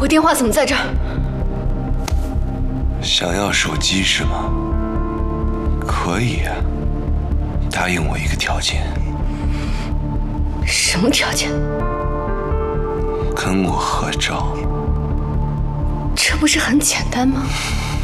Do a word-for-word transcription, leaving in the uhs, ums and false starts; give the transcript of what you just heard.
电话怎么在这儿？ 想要手机是吗？可以啊，答应我一个条件。 什么条件？ 跟我合照。 这不是很简单吗？